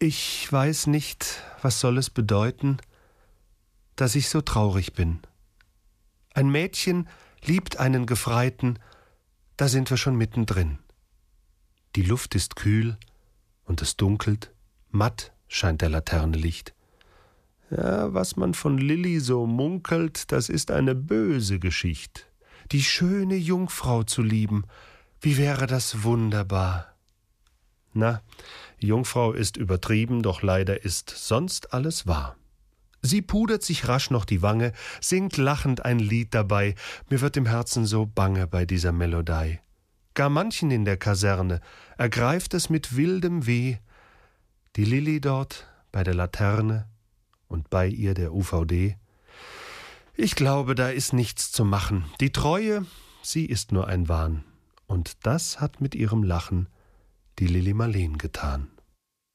Ich weiß nicht, was soll es bedeuten, dass ich so traurig bin. Ein Mädchen liebt einen Gefreiten, da sind wir schon mittendrin. Die Luft ist kühl und es dunkelt, matt scheint der Laterne Licht. Ja, was man von Lilli so munkelt, das ist eine böse Geschicht. Die schöne Jungfrau zu lieben, wie wäre das wunderbar. Na, Jungfrau ist übertrieben, doch leider ist sonst alles wahr. Sie pudert sich rasch noch die Wange, singt lachend ein Lied dabei, mir wird im Herzen so bange bei dieser Melodei. Gar manchen in der Kaserne ergreift es mit wildem Weh, die Lilli dort bei der Laterne und bei ihr der UVD. Ich glaube, da ist nichts zu machen, die Treue, sie ist nur ein Wahn, und das hat mit ihrem Lachen die Lilli Marleen getan.